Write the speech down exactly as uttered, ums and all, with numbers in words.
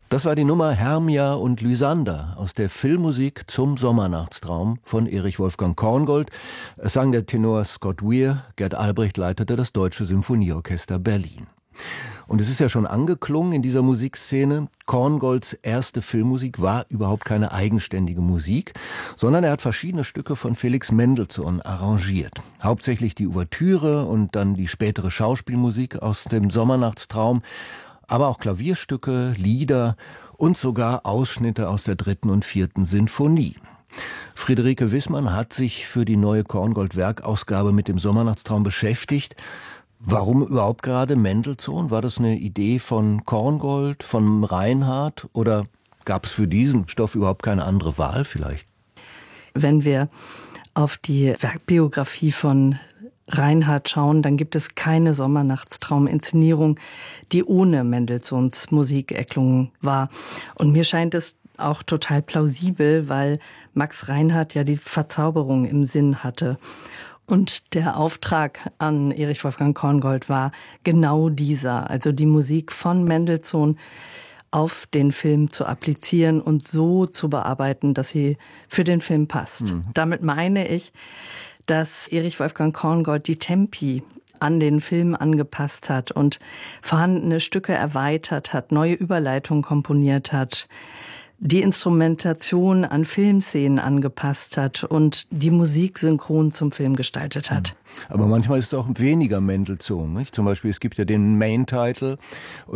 Das war die Nummer Hermia und Lysander aus der Filmmusik zum Sommernachtstraum von Erich Wolfgang Korngold. Es sang der Tenor Scott Weir, Gerd Albrecht leitete das Deutsche Symphonieorchester Berlin. Und es ist ja schon angeklungen in dieser Musikszene, Korngolds erste Filmmusik war überhaupt keine eigenständige Musik, sondern er hat verschiedene Stücke von Felix Mendelssohn arrangiert. Hauptsächlich die Ouvertüre und dann die spätere Schauspielmusik aus dem Sommernachtstraum, aber auch Klavierstücke, Lieder und sogar Ausschnitte aus der dritten und vierten Sinfonie. Friederike Wissmann hat sich für die neue Korngold-Werkausgabe mit dem Sommernachtstraum beschäftigt. Warum überhaupt gerade Mendelssohn? War das eine Idee von Korngold, von Reinhardt oder gab es für diesen Stoff überhaupt keine andere Wahl vielleicht? Wenn wir auf die Werkbiografie von Reinhardt schauen, dann gibt es keine Sommernachtstraum-Inszenierung, die ohne Mendelssohns Musik erklungen war. Und mir scheint es auch total plausibel, weil Max Reinhardt ja die Verzauberung im Sinn hatte. Und der Auftrag an Erich Wolfgang Korngold war genau dieser, also die Musik von Mendelssohn auf den Film zu applizieren und so zu bearbeiten, dass sie für den Film passt. Mhm. Damit meine ich, dass Erich Wolfgang Korngold die Tempi an den Film angepasst hat und vorhandene Stücke erweitert hat, neue Überleitungen komponiert hat, die Instrumentation an Filmszenen angepasst hat und die Musik synchron zum Film gestaltet hat. Aber manchmal ist es auch weniger Mendelssohn, nicht? Zum Beispiel, es gibt ja den Main-Title